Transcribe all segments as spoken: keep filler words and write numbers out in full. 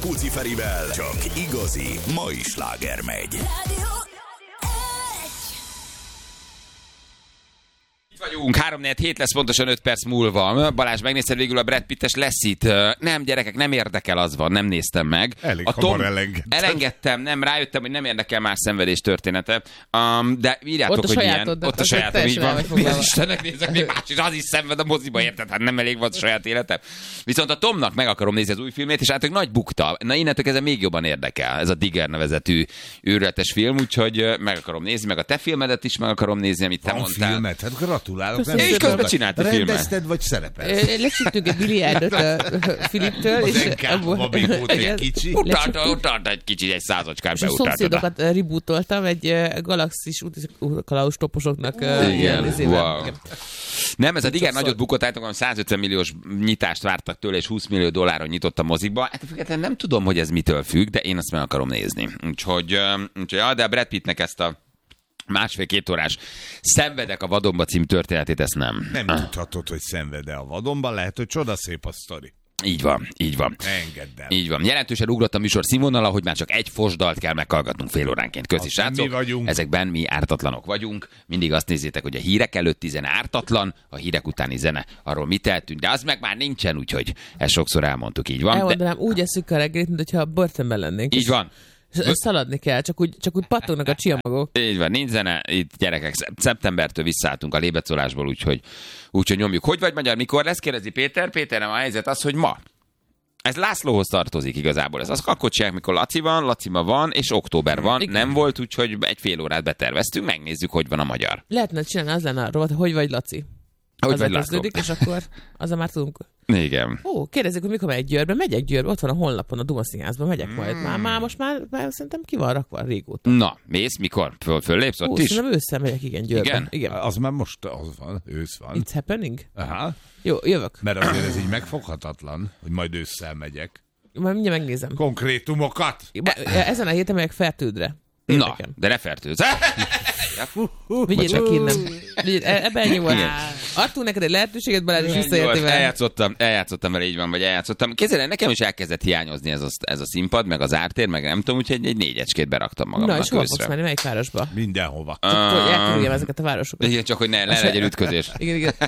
Puci Ferivel csak igazi mai sláger megy. Vagyunk, három négy hét lesz pontosan öt perc múlva. Balázs, megnézted végül a Brad Pittes lesz itt? Nem, gyerekek, nem érdekel, az van, nem néztem meg. Elég a hamar elengedtem. Elengedtem, nem, rájöttem, hogy nem érdekel más szenvedés története. Um, de írjátok, ott hogy milyen. Ott a sajátom, így van. Mi az Istennek nézek, még más is, az is szenved a moziba, érted? Hát nem elég volt a saját életem. Viszont a Tomnak meg akarom nézni az új filmét, és hát nagy bukta. Na innentől kezdve még jobban érdekel. Ez a Digger nevezetű őrületes film, úgyhogy meg akarom nézni, meg a te filmedet is meg akarom nézni, amit te van mondtál. Filmet? Hát gratulálok. Nem és közben csinálti filmet. Rendezted vagy szerepelsz? Lesüttünk egy biliárdot a Filiptől. Az en ká-ban még volt egy kicsi. Utalta, utalta egy kicsi, egy százocskát beutáltad. És a szomszédokat rebootoltam egy galaxis kalauz toposoknak. Igen, wow. Nem, ez a Digger nagyot bukott, állítom, százötven milliós nyitást vártak tőle, és húsz millió dolláron nyitott a mozikba. Hát függetlenül nem tudom, hogy ez mitől függ, de én azt meg akarom nézni. Úgyhogy, úgyhogy ja, de a Brad Pittnek ezt a másfél-két órás Szenvedek a vadonba című történetét, ezt nem. Nem ah. tudhatod, hogy szenved a vadonban, lehet, hogy csodaszép a sztori. Így van, így van. Engedd el. Így van. Jelentősen ugrott a műsor színvonala, hogy már csak egy fosdalt kell meghallgatnunk fél óránként. Köszi, srácok. Mi vagyunk. Ezekben mi ártatlanok vagyunk. Mindig azt nézzétek, hogy a hírek előtti zene ártatlan, a hírek utáni zene arról mit eltűnt, de az meg már nincsen, úgyhogy ezt sokszor elmondtuk, így van. Elmondanám, de... úgy eszük a reggelit, mint hogyha börtönben lennénk. Így van. Szaladni kell, csak úgy, csak úgy pattognak a csiamagok. Így van, nincs zene, itt gyerekek, szeptembertől visszaálltunk a lébecolásból, úgyhogy, úgyhogy nyomjuk. Hogy vagy magyar, mikor lesz? Kérdezi Péter. Péter, nem a helyzet az, hogy ma. Ez Lászlóhoz tartozik igazából. Ez az akkor csinálják, mikor Laci van, Lacima van, és október van. Igen. Nem volt, úgyhogy egy fél órát beterveztünk, megnézzük, hogy van a magyar. Lehetne csinálni, az lenne a rovat, hogy vagy Laci. Hogy vagy László. És akkor azzal már tudunk. Igen. Ó, kérdezzük, hogy mikor megy Győrbe. Megyek Győrbe, ott van a honlapon, a Duma Színházban, megyek mm. majd. Már, már most már, már szerintem ki van rakva régóta. Na, mész, mikor? Föl, föllépsz ott Ó, is? Szerintem ősszel megyek, igen, Győrbe. Igen? Igen. Az már most az van, ősz van. It's happening? Aha. Jó, jövök. Mert azért ez így megfoghatatlan, hogy majd ősszel megyek. Majd mindjárt megnézem. Konkrétumokat? Ezen a héten megyek Fertődre. Na, de ne fertőzz. Vigyél csak innen. Ebben ennyi volt. Adtunk neked egy lehetőséget, Balázs, és visszaértél vele. Eljátszottam, eljátszottam vele, így van, vagy eljátszottam. Kézzel, nekem is elkezdett hiányozni ez a, ez a színpad, meg az ártér, meg nem tudom, úgyhogy egy négyecskét beraktam magamnak. Na, és hova fogsz menni, melyik városba? Mindenhova. Csak hogy elkerüljem ezeket a városokat. Igen, csak hogy ne, ne legyen ütközés. Igen, igen.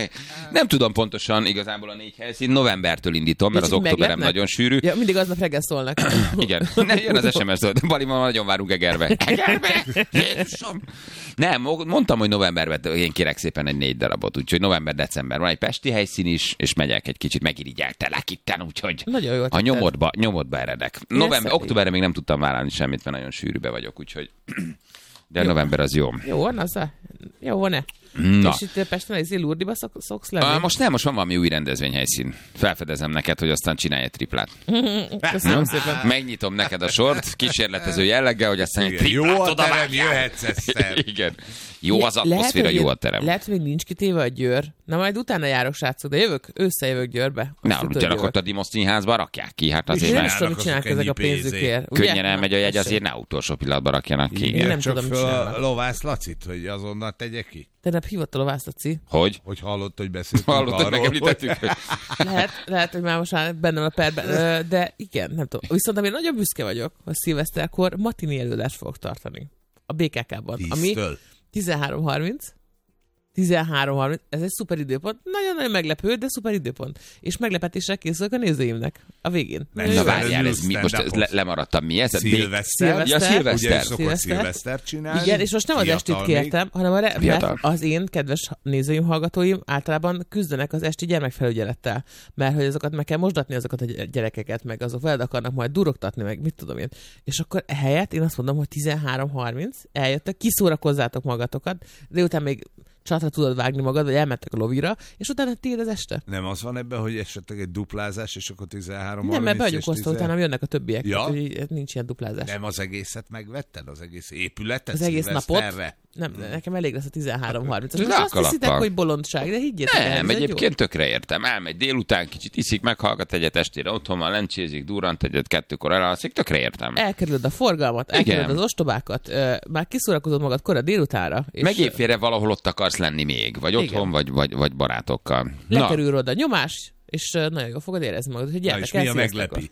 Nem tudom pontosan igazából a négy helyszín. Novembertől indítom, mert az októberem nagyon sűrű. Ja, mindig aznap reggel szólnak. Igen. Ne, jön az es em es, Bali, ma nagyon várunk Egerbe. Egerbe! Jézusom! Nem, mondtam, hogy novemberben én kérek szépen egy négy darabot, úgyhogy november-december van egy pesti helyszín is, és megyek egy kicsit megirigyeltelek itten, úgyhogy a nyomodba, nyomodba eredek. November, októberre még nem tudtam vállalni semmit, mert nagyon sűrűbe vagyok, úgyhogy... De jó. November az jó. Jó van az a... Jó van-e? Na. És itt Pesten egy Lurdiba szok, szoksz lenni? Uh, most nem, most van valami új rendezvényhelyszín. Felfedezem neked, hogy aztán csinálj egy triplát. Köszönöm szépen. Megnyitom neked a sort, kísérletező jelleggel, hogy aztán egy triplát jó a terem, odavágják. jöhetsz Eszter. Igen. Jó az atmoszféra, lehet, jó a terem. Lehet, hogy még nincs kitéve a Győr. Na majd utána járok, srácok, de jövök, ősszel jövök Győrbe. Na, ugyanakkor a Dimos Színházba rakják ki, hát azért nem már... tudom, mit csinálnak ezek a pénzükért. Könnyen elmegy a jegy, azért ne utolsó pillanatban rakjanak ki. Igen, nem csak tudom, föl a lovász Lacit, hogy azonnal tegye ki. Tegnap hívott a lovász Laci. Hogy? Hogy hallott, hogy beszéltünk hallott, arról. hogy megemlítettük. Hogy... lehet, lehet, hogy már most már bennem a perben, de igen, nem tudom. Viszont én nagyon büszke vagyok, hogy szilveszterkor matini előadást fogok tartani. A bé ká ká-ban. Ami tizenhárom harminc. tizenhárom harminc, ez egy szuper időpont. Nagyon-nagyon meglepő, de szuper időpont. És meglepetésre készülök a nézőimnek a végén. Nem, na várjál, ez mi? Most ez le, lemaradtam. Mi ez? Szilveszter. Ja, szilveszter. Ugye szokott szilveszter csinálni. Igen, és most nem Fiatal az estit kértem, hanem a re- Fiatal. mert az én kedves nézőim, hallgatóim általában küzdenek az esti gyermekfelügyelettel. Mert hogy azokat meg kell mosdatni, azokat a gyerekeket, meg azok veled akarnak majd durogtatni, meg mit tudom én. És akkor ehelyett én azt mondom, hogy tizenhárom harminc eljöttek, kiszórakozzátok magatokat, de utána még csatra tudod vágni magad, vagy elmentek a lovira, és utána tiéd az este. Nem az van ebben, hogy esetleg egy duplázás, és akkor tizenhárom Nem, mert be vagyunk osztva, utána jönnek a többiek. Ja? Tehát, hogy nincs ilyen duplázás. Nem az egészet megvetted? Az egész épületet? Az egész napot? Nem, nekem elég lesz a tizenhárom harminc. Most azt hiszitek, hogy bolondság, de higgyétek el. Nem, egyébként tökre értem. Elmegy délután, kicsit iszik, meghallgat egyet estére, otthon van, lencsézik, durrant egyet, kettőkor elalszik, tökre értem. Elkerülöd a forgalmat, elkerülöd az ostobákat, már kiszórakozod magad kora délutánra. Meg évfélre valahol ott akarsz lenni még, vagy otthon, vagy, vagy, vagy barátokkal. Lekerül oda nyomás, és nagyon jól fogod érezni magad, hogy gyertek el. Mi a meglepi?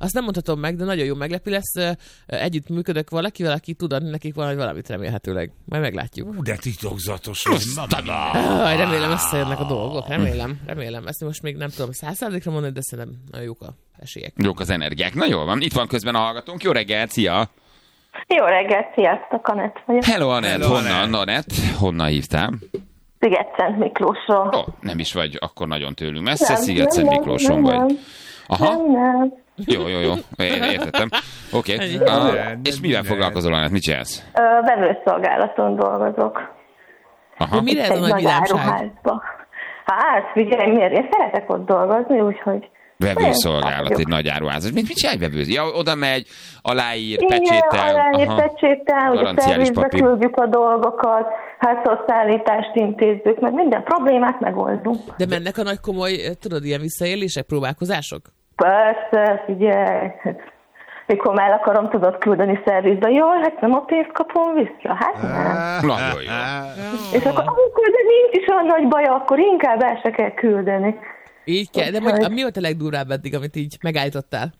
Azt nem mondhatom meg, de nagyon jó meglepő lesz. Együtt működök valakivel, aki tud adni nekik valami valamit remélhetőleg. Majd meglátjuk. Ú, de titokzatos. hogy Ah, remélem összejönnek a dolgok, remélem, remélem. Ezt most még nem tudom száz százalékra mondani, de szerintem nagyon jók a esélyek. Jók az energiák. Na jól van, itt van közben a hallgatónk. Jó reggelt, szia! Jó reggelt, sziasztok, Anett vagyok. Hello, Anett. Hello, Honnan, Anett? Honnan hívtál? Sziget-Szent Miklósról. Ó, oh, nem is vagy akkor nagyon tőlünk messze, Nem, Sziget-Szent nem, Miklóson nem, vagy. nem. Aha, Nem, nem. jó, jó, jó, Én értettem. Oké, okay. uh, és mivel foglalkozol, Anett? Mit csinálsz? Ö, Vevőszolgálaton dolgozok. Aha. De mire ez a Egy nagy nagy vidámság? áruházba. Hát, figyelj, miért? Én szeretek ott dolgozni, úgyhogy... Vevőszolgálat, egy nagy áruház. Mit, mit csinálj vevőzni? Ja, oda megy, aláír, Igen, pecsétel. aláír, Aha. pecsétel, ugye Garanciális szervizbe papír. küldjük a dolgokat, házhoz szállítást intézzük, meg minden problémát megoldunk. De mennek a nagy komoly, tudod, ilyen visszaélések, próbálkozások? Persze, figyelj. Mikor már el akarom, tudod küldeni szervizbe. Jól, hát nem a pénzt kapom vissza. Hát nem. Nagyon jó. És akkor amikor de nincs is olyan nagy baj, akkor inkább el se kell küldeni. Így kell, de mondj, mi volt a legdurvább eddig, amit így megállítottál?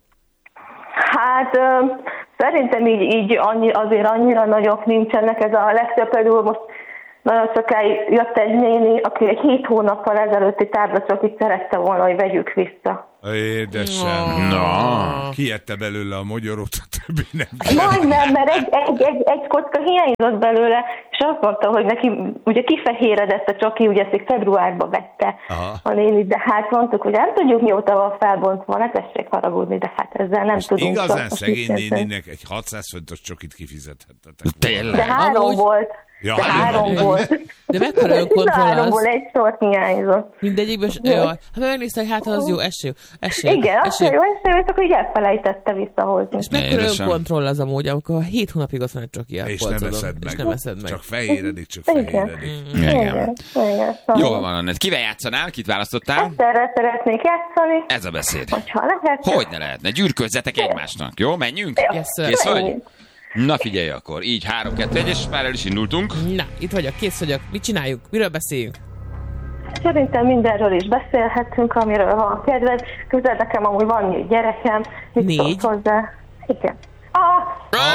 Hát ö, szerintem így, így annyi, azért annyira nagyok nincsenek. Ez a legtöbb például most nagyon sokáig jött egy néni, aki egy hét hónappal ezelőtti táblacsokit szerette volna, hogy vegyük vissza. Édesem. Na. Kiette belőle a magyarót, a többi nem. Majdnem, mert egy, egy, egy, egy kocka hiányzott belőle, és azt mondta, hogy neki ugye kifehéredett a csoki, ugye ezt februárban vette Aha. a néni, de hát mondtuk, hogy nem tudjuk mióta van felbontva, ne tessék haragudni, de hát ezzel nem tudunk. Igazán most szegény mit kezdeni. néninek egy hatszáz fontos csokit kifizethettetek. De Tényleg? három Amúgy- volt. Ja, De három három. volt. De mekkora Mind a önkontroll háromból az? egy sort hiányzott. Mindegyikben, jaj, hát megnézte, hogy hát az jó, eső, eső, Igen, azt eső. jó, és csak így elfelejtette visszahozni. És mekkora Édesem. önkontroll az amúgy, amikor hét hónapig ott van egy csoki a És polcodon, nem eszed meg. És nem eszed meg. Csak fehéredik, csak Igen. fehéredik. Igen. Igen, igen. Jól van, Anett. Kivel játszanál? Kit választottál? Egyszerre szeretnék játszani, Ez a beszéd. hogyha lehet. Hogy ne lehetne? Gyűrközzetek egymásnak. Jó, menjünk? Yes, sir. Kész vagy? Na figyelj akkor. Így három kettő egy, és már el is indultunk. Na, itt vagyok, kész vagyok. Mit csináljuk? Miről beszéljünk? Szerintem mindenről is beszélhetünk, amiről van kedved. Közel nekem amúgy van négy gyerekem. Mit Négy? szólsz hozzá? Igen. Ah!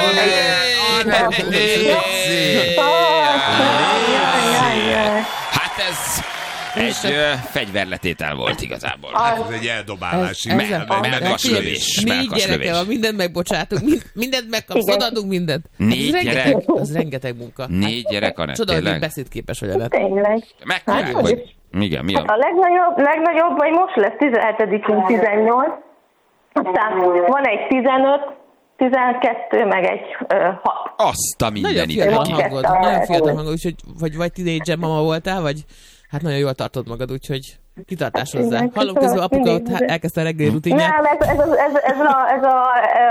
Hát ez egy ö, fegyverletétel volt igazából. Ez egy eldobálás. Ez- igen. ez- Meg- meg- meg- Melkaslövés. Négy melkaslövés. gyereke van, mindent megbocsátunk, mind, mindent megkapsz, Igen. odaadunk mindent. Négy az gyerek? rengeteg, az rengeteg munka. Négy gyerek, Anett, Csoda, hogy tényleg? beszédképes vagy, Anett. Tényleg. Megkapjuk, Hát, hogy... Igen, mi A a... legnagyobb, legnagyobb vagy most lesz tizenhetedikén tizennyolc. Aztán van egy tizenöt, tizenkettő, meg egy ö, hat. Azt a Nagyon mindenit fiatal neki. Nagyon hangod, Kettő. nagyon fiatal hangod, úgyhogy vagy, vagy tínédzser mama voltál, vagy hát nagyon jól tartod magad, úgyhogy kitartás hozzá. Igen, Hallom köszönöm, közben apuka ott mindig. elkezdte a reggeli rutinját. Nem, ez, ez, ez, ez, a, ez a,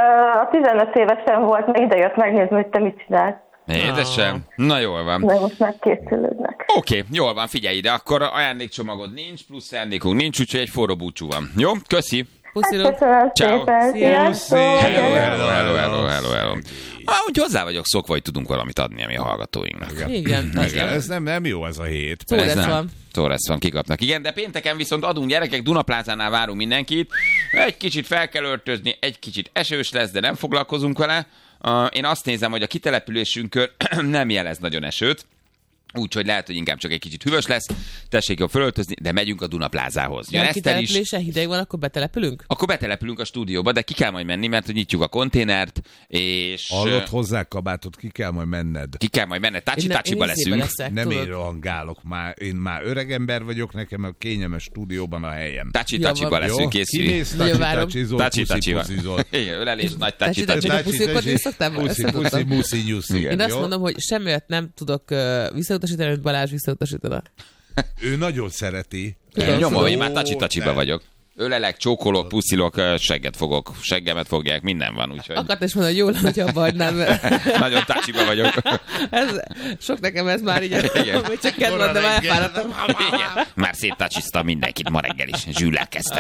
a tizenöt évesen volt, meg ide jött megnézni, hogy te mit csinálsz. Édesem. Na jól van. De most megkészülődnek. Oké, okay, jól van, figyelj ide, akkor ajándékcsomagod nincs, plusz ajándékunk nincs, úgyhogy egy forró búcsú van. Jó? Köszi. Pusziló. Köszönöm Ciao. szépen. Sziasztok. Hello, hello, hello, hello, hello, hello. Ah, úgy hozzá vagyok szokva, hogy tudunk valamit adni a mi hallgatóinknak. Igen, Igen, ez nem, nem jó ez a hét. Szó Ez lesz nem. van. Torres van, kikapnak. Igen, de pénteken viszont adunk gyerekek, Dunaplázánál várunk mindenkit. Egy kicsit fel kell öltözni, egy kicsit esős lesz, de nem foglalkozunk vele. Uh, én azt nézem, hogy a kitelepülésünkön nem jelez nagyon esőt. Úgyhogy lehet, hogy inkább csak egy kicsit hűvös lesz. Tessék jól fölöltözni, de megyünk a Dunaplázához. Jön Ja, Eszter is. kitelepülése hideg van, akkor betelepülünk? Akkor betelepülünk a stúdióba, de ki kell majd menni, mert hogy nyitjuk a konténert, és Hallott hozzá kabátot, ki kell majd menned. ki kell majd menned. Én ne- Tácsi-tácsiba én izébe leszünk. leszek, Nem tudod. én rohangálok már, én már öreg ember vagyok, nekem a kényelmes stúdióban a helyem. Tácsi-tácsiba Ja, van. leszünk, készülj. Kimész, Nagyon várom. tacsi-tacsizol, Tácsi-tácsiba. puszi-puszizol. Igen, ölelés, nagy Tácsi-tácsi. tácsi-tácsi. puszikat is szoktál? Puszi, Ezt puszi, tudtam. muszi, nyuszi. Igen. Én azt Jó? mondom, hogy semmiért nem tudok uh, visszautasítani, amit Balázs visszautasítana. Ő nagyon szereti. Én nyomom, Ó, én már tácsi-tácsiba te. vagyok. Ölelek, csókolok, puszilok, segget fogok, seggemet fogják, minden van, úgyhogy Akart is mondani, hogy jól lenne, hogyha abba hagynám, mert nagyon tácsiba vagyok. ez, sok nekem ez már így, Igen. még csak kedv van, de már elfáradtam. Igen. Már széttácsiztam mindenkit ma reggel is, Zsüllel kezdtem.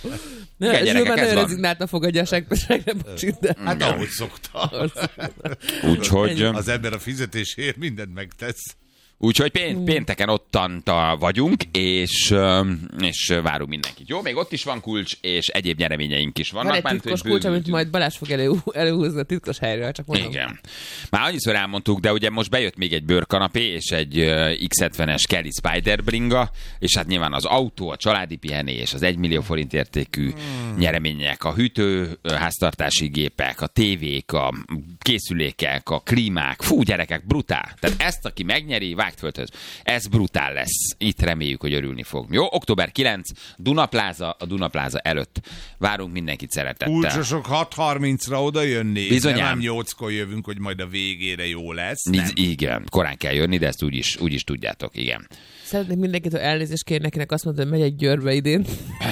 Ne, Igen, Zsül gyerekek, már ez nagyon van. rezignáltan fogadja a segbe, segre bocsit, de Hát ahogy szokta. Úgyhogy Az ember a fizetésért mindent megtesz. Úgyhogy pént, pénteken ottan vagyunk, és, és várunk mindenkit. Jó, még ott is van kulcs, és egyéb nyereményeink is vannak. Van egy Mert, titkos kulcs, amit majd Balázs fog elő, előhúzni a titkos helyről, csak mondom. Igen. Már annyiszor elmondtuk, de ugye most bejött még egy bőrkanapé, és egy iksz hetvenes Kelly Spider bringa, és hát nyilván az autó, a családi pihenés, az egymillió forint értékű hmm. nyeremények, a hűtő háztartási gépek, a tévék, a készülékek, a klímák. Fú, gyerekek, brutál. Tehát ezt, aki megnyeri, vágd földhöz. Ez brutál lesz. Itt reméljük, hogy örülni fog. Jó, október kilencedike, Dunapláza, a Dunapláza előtt. Várunk mindenkit szeretettel. Kulcsosok hat harmincra oda jönni. Bizonyám. Nem nyolckor jövünk, hogy majd a végére jó lesz. Nem. Igen, korán kell jönni, de ezt úgy is, úgy is tudjátok, igen. Szeretnék mindenkitől elnézést kérni, nekinek azt mondta, hogy megy egy Győrbe idén.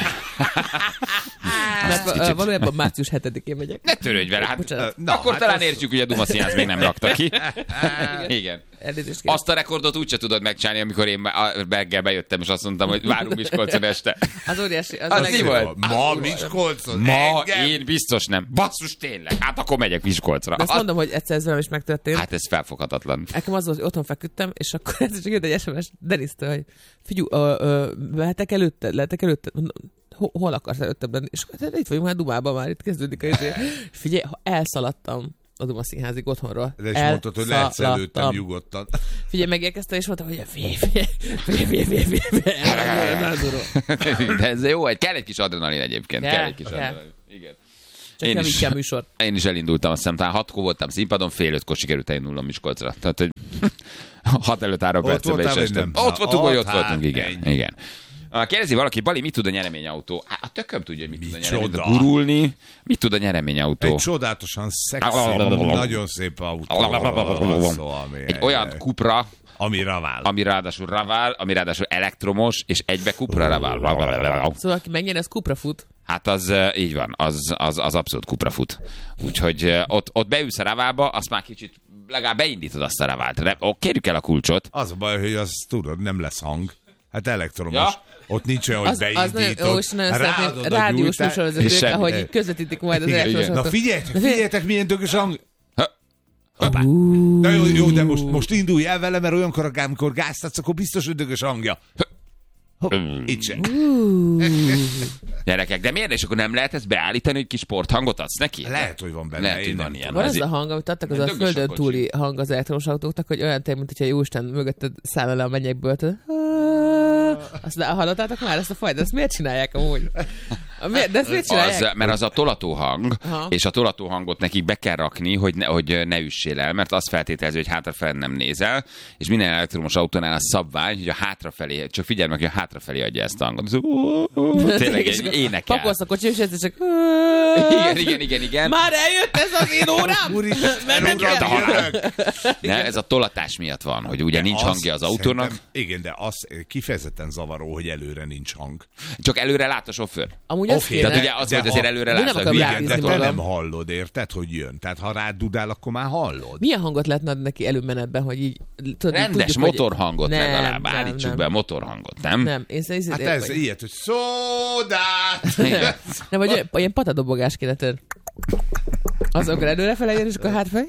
Mert kicsit... valójában március hetedikén megyek. Ne törődj vele, hát, Na, akkor hát talán az... értjük, hogy a Duma Színház még nem rakta ki. Igen. Elnézést kérek. Azt a rekordot úgyse tudod megcsinálni, amikor én reggel bejöttem, és azt mondtam, hogy várunk Miskolcon este. Az óriási. Az, Az az mi volt? Ma Miskolcon? Ma engem? én biztos nem. Basszus, tényleg. Hát akkor megyek Miskolcra. De azt mondom, hogy egyszer ez velem is megtörtént. Hát ez felfoghatatlan. Nekem az volt, hogy otthon feküdtem, és akkor ez csak jött egy es em es Denisztől, hogy figyú, ö, ö, lehetek előtted, lehetek előtted? Hol, hol akarsz előttebb lenni? És hát itt vagyunk már Dumában, már itt kezdődik a izé. Figyelj, ha elszaladtam a Duma Színházig otthonról. De is mondtad, hogy lehetsz előttem nyugodtan. Figyelj, megérkeztem, és mondtam, hogy figyelj, figyelj, figyelj, figyelj, figyelj, De ez jó, egy kell egy kis adrenalin egyébként. Kell, Kell egy kis kell. adrenalin. Igen. csak Én nem is. így kell műsor. Én is elindultam, azt hiszem, talán hatkor voltam színpadon, fél ötkor sikerült elindulnom Miskolcra. Tehát, hogy hat előtt három Ott percben is voltál, vagy estem. nem? Ott voltunk, hogy ott Hát, voltunk, igen. ennyi. igen. Ah, kérdezi valaki, Bali, mit tud a nyereményautó? Hát a tököm tudja, hogy mit tud a Micsoda? nyereményautó. Gurulni. Mit tud a nyereményautó? Egy csodálatosan szexi, nagyon szép autó. Szóval, Egy olyan Cupra, ami ravál. ami ráadásul ravál, ami ráadásul elektromos, és egybe Cupra ravál. Szóval aki megnyeri, az Cupra fut. Hát az uh, így van, az, az, az abszolút Cupra fut. Úgyhogy uh, ott, ott beülsz a raválba, azt már kicsit legalább beindítod azt a ravált. Re- Ó, kérjük el a kulcsot. Az a baj, hogy az tudod, nem lesz hang. Hát elektromos. Ja. Ott nincs olyan, hogy Az, az nagyon, beindítod. ó, és nagyon ráadod szeretném a rádiós gyújtást, műsorvezetők, és semmi. ahogy így közvetítik majd az Igen, elektromos igen. Na autót. figyeljetek, figyeljetek, milyen dögös hang. Hoppá. Na jó, jó, de most, most indulj el vele, mert olyankor, amikor gáztatsz, akkor biztos, hogy dögös hangja. Hopp, itt sem. Gyerekek, de miért? És akkor nem lehet ezt beállítani, hogy kis sporthangot adsz neki? Lehet, hogy van benne. Lehet, hogy én van nem ilyen. tudom. Van Az az a í- hang, amit adtak, az Ilyen a dögös a földön kocsi. túli hang az elektromos autóknak, hogy olyan tényleg, mint hogyha Jóisten mögötted szállna le a mennyekből. tudod. Azt de hallottátok már ezt a fajt? Ezt miért csinálják amúgy? A miért- De ezt miért csinálják? Az, mert az a tolatóhang, Aha. és a tolatóhangot nekik be kell rakni, hogy ne, hogy ne üssél el, mert azt feltételezi, hogy hátrafelé nem nézel, és minden elektromos autónál a szabvány, hogy a hátrafelé, csak figyelj meg, hogy a hátrafelé adja ezt a hangot. Tényleg És egy akkor énekel. Pakolsz a kocsi, és ez csak... Igen, igen, igen, igen. Már eljött ez az én órám? Úristen, Mert nem uram, kell. jövök. Ne, ez a tolatás miatt van, hogy ugye nincs Az hangja az autónak, szerintem- Igen, de az kifejezetten zavaró, hogy előre nincs hang. csak előre lát a sofőr. Amúgy az Oké, kéne. Tehát ugye az, De hogy azért ha- előre de látsz nem a akarom hülye. Igen, de rábízni te magam. nem hallod, érted, hogy jön. Tehát ha rád dudál, akkor már hallod. Milyen hangot lehetne adni neki előmenetben, hogy így... Tudod, így Rendes tudjuk, hogy- motorhangot Nem, legalább, nem, állítsuk nem. be a motorhangot, nem? Nem, én szerintem... Hát ez ilyet, hogy szódát! Igen. Nem, vagy olyan- olyan patadobogás kéne tenni. Azokra előrefele jön, és akkor hátrafelé...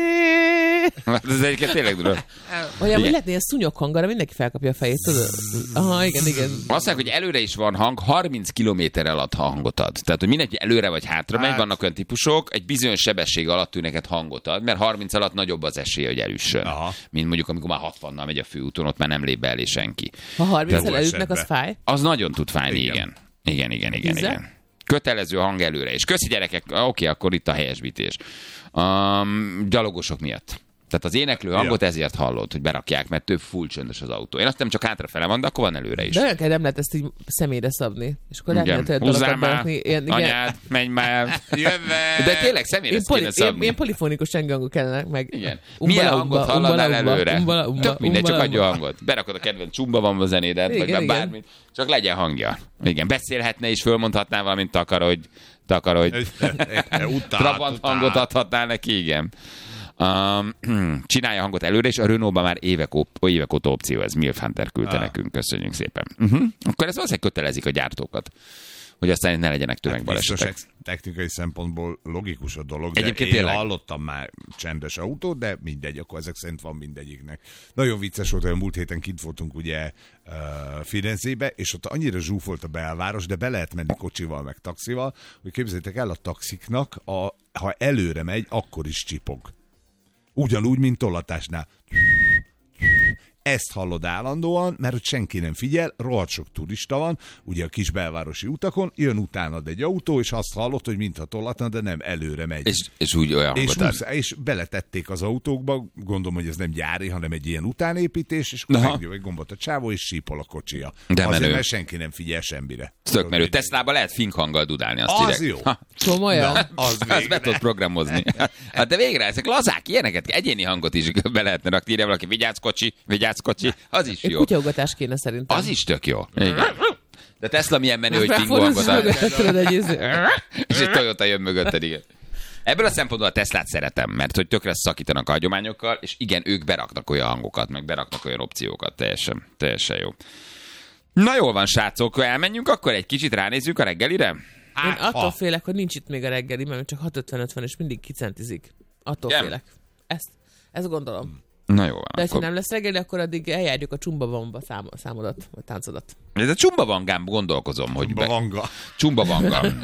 Hát ez egyébként tényleg durva. Olyan, hogy Igen. lehetne ilyen szúnyog hang, arra mindenki felkapja a fejét, tudod? Aha, igen, igen. Azt mondják, hogy előre is van hang, harminc kilométer alatt hangot ad. Tehát, hogy mindenki előre vagy hátra megy, Hát. vannak olyan típusok, egy bizonyos sebesség alatt ő neked hangot ad, mert harminc alatt nagyobb az esélye, hogy elüssön. Aha. Mint mondjuk, amikor már hatvannal megy a főúton, ott már nem lép be elé senki. Ha harminc Tehát- elütnek, az fáj. Az nagyon tud fájni, Igen. igen. Igen, igen, igen, Íze? igen. Kötelező hang előre is. Köszi gyerekek, oké, akkor itt a helyesbítés. Um, gyalogosok miatt. Tehát az éneklő hangot Ja. ezért hallod, hogy berakják, mert több full csöndes az autó. Én azt nem csak hátrafele van, de akkor van előre is. De olyan kell, nem lehet ezt így személyre szabni. És akkor Igen. lehet, hogy Húzzál dalokat már, berakni. Ilyen, igen. anyád, menj már. Jövve! De tényleg személyre Én, ezt kéne poli, én, szabni. én polifonikus csengőhangok kellenek meg. Igen. Umbala, Milyen umba, hangot hallanál umbala, umba, előre? umbala, umba, Tök mindegy, csak umbala, adja umba. hangot. Berakod a kedvenc csumba van a zenédet, Igen, vagy már igen. bármit. Csak legyen hangja. Igen, beszélhetne és fölmondhatná valamint takar, hogy takar, hogy Trabant hangot adhatnál neki, igen. Um, csinálja hangot előre, és a Renault-ban már évek, ó- évek óta opció ez. Milf Hunter küldte Ah. nekünk, köszönjük szépen. Uh-huh. Akkor ez valószínűleg kötelezik a gyártókat, hogy aztán ne legyenek tömegbalesetek. Hát technikai szempontból logikus a dolog, de Egyébként én tényleg. hallottam már csendes autót, de mindegy, akkor ezek szerint van mindegyiknek. Nagyon vicces volt, hogy a múlt héten kint voltunk ugye uh, Firenzébe, és ott annyira zsúfolt a belváros, de be lehet menni kocsival, meg taxival, hogy képzeljétek el, a taxiknak, a, ha előre megy, akkor is csipog. Ugyanúgy, mint tollatásnál. Ezt hallod állandóan, mert hogy senki nem figyel, rohadt sok turista van, ugye a kis belvárosi utakon, jön utánad egy autó, és azt hallod, hogy mintha tollatna, de nem, előre megy. És, és úgy olyan és, hangot ad. muszáj, és beletették az autókba, gondolom, hogy ez nem gyári, hanem egy ilyen utánépítés, és Aha. megnyom egy gombot a csávó, és sípol a kocsia. De Azért, menő. mert senki nem figyel semmire. Tök merő. Teslába lehet fink hanggal dudálni, azt Az direkt. jó. Ha, Komolyan? Na, az azt be végre. tudod programozni. Hát de végre, ezek lazák, ilyeneket, egyéni hangot is be lehetne rakni, írja valaki, vigyázz kocsi, vigyázz kocsi, az is Egy jó. kutyaugatás kéne szerintem. Az is tök jó. Igen. De Tesla milyen menő, hogy fingó Ráfordulsz hangot ad. mögötted, tudod, egy izé. És egy Toyota jön mögötted, igen. Ebből a szempontból a Teslát szeretem, mert hogy tökre szakítanak a hagyományokkal, és igen, ők beraknak olyan hangokat, meg beraknak olyan opciókat, teljesen, teljesen jó. Na jól van, srácok, elmenjünk, akkor egy kicsit ránézzük a reggelire? Én Hát, attól ha. félek, hogy nincs itt még a reggeli, mert csak hat ötvenöt van, és mindig kicentizik. Attól Igen? félek. Ezt, ezt gondolom. Na jó van. De ha Akkor... nem lesz reggeli, akkor addig eljárjuk a Csumbavamba szám, számodat, vagy táncodat. Ez a Csumbavangán gondolkozom, hogy be... Vanga. Csumbavanga.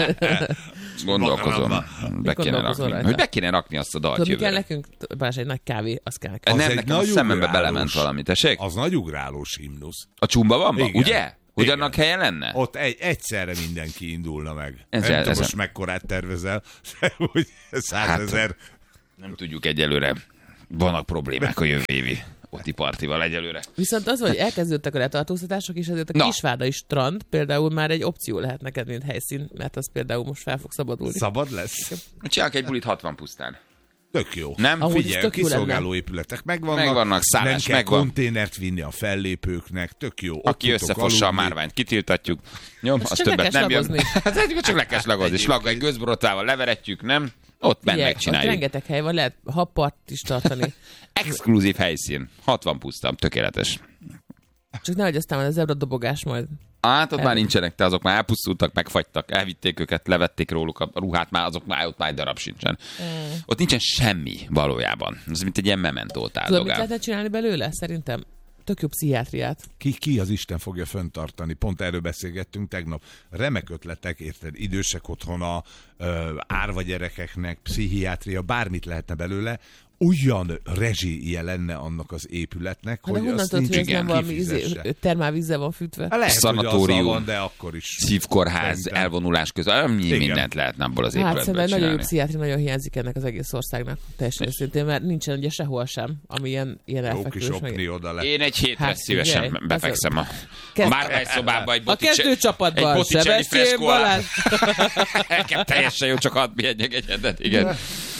Gondolkozom. Be kéne Gondolkozol rakni. rajta? Hogy be kéne rakni azt a dalt Tudod, mi kell jövőre. nekünk? Balázs, egy nagy kávé, az kell nekünk. Az Nem, egy nekem a nagy szemembe ugrálós- belement valami, tessék? Az nagy ugrálós himnusz. A Csumbavamba, Igen. ugye? Hogy Igen. annak helye lenne? Ott egy, egyszerre mindenki indulna meg. Ezzel- nem tudom, ezzel- most mekkorát tervezel, hogy százezer. Nem tudjuk egyelőre. Vannak problémák a jövő évi Oti partival egyelőre. Viszont az, hogy elkezdődtek a letartóztatások, és ezért a Na. Kisvárdai strand például már egy opció lehet neked, mint helyszín, mert az például most fel fog szabadulni. Szabad lesz? Csinálok egy bulit hatvan pusztán. Tök jó. Nem? Amúgy Figyelj, ez a tök jó kiszolgáló lenne. épületek megvannak. Megvannak, szállás nem kell megvan. konténert vinni a fellépőknek, tök jó. Ott Aki tudtok összefossa a aludni. márványt, kitiltatjuk. Nyom, Ezt az csak le többet kell nem jön. slagozni. Hát egyébként csak le kell slagozni. Slag egy gőzborotvával leveretjük, nem? Ott bent Figyelj, ott megcsináljuk. rengeteg hely van, lehet happart is tartani. Exkluzív helyszín. hatvan pusztam, tökéletes. Csak nehogy aztán van az zebra dobogás majd. Hát ott már nincsenek, te azok már elpusztultak, megfagytak, elvitték őket, levették róluk a ruhát, már azok már ott már egy darab sincsen. Mm. Ott nincsen semmi valójában. Ez mint egy ilyen mementót Tudod, mit áldogál. lehetne csinálni belőle? Szerintem tök jó pszichiátriát. Ki, ki az Isten fogja föntartani? Pont erről beszélgettünk tegnap. Remek ötletek, érted? Idősek otthona, ö, árva gyerekeknek, pszichiátria, bármit lehetne belőle. Olyan rezsije lenne annak az épületnek, Hát de hogy honnan azt tudod, nincs hogy ez nem ki valami izé, fizesse. termálvízzel van fűtve? Hát lehet, hogy Szanatórium. azzal van, de akkor is. Szívkórház, Szerintem. elvonulás közben, mi Igen. mindent lehetne abból az Hát épületből szerintem nagyon jó csinálni. pszichiátri nagyon hiányzik ennek az egész országnak. Teljesen őszintén, mert nincsen ugye sehol sem, ami ilyen, ilyen Jó kis elfekvős. opni Meg... oda le. Én egy hétre Hát, szívesen figyelj, befekszem a Kezd- márvány szobába egy A Botticelli- kezdőcsapatban egy Botticelli Sebestyén freskó alá. Balázs. Nekem teljesen jó, csak hadd pihenjek egyedet, igen.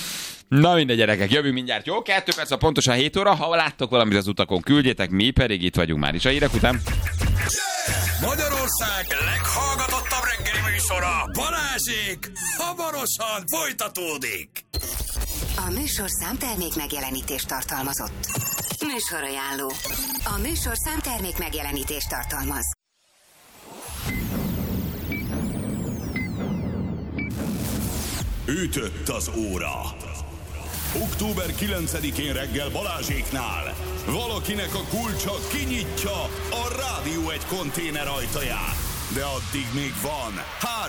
Na mindegy, gyerekek, jövünk mindjárt, jó? Kettő perc, a pontosan hét óra. Ha láttok valamit az utakon, küldjétek, mi pedig itt vagyunk már is a hírek után. Magyarország leghallgatottabb reggeli műsora, Balázsék, hamarosan folytatódik. A műsorszám termék megjelenítést tartalmazott. Műsorajánló. A műsorszám termék megjelenítést tartalmaz. Ütött az óra. október kilencedikén reggel Balázséknál valakinek a kulcsa kinyitja a Rádió egy konténer ajtaját. De addig még van három